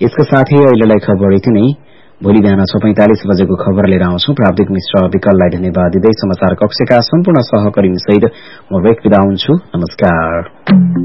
यसका साथै अहिलेलाई खबर यति नै। भोलि बिहान 6:45 बजेको खबर लिएर आउँछौ। प्राविधिक मित्र विकललाई धन्यवाद दिँदै समाचार कक्षका सम्पूर्ण सहकर्मी सहित म रेक बिदा हुन्छु। नमस्कार।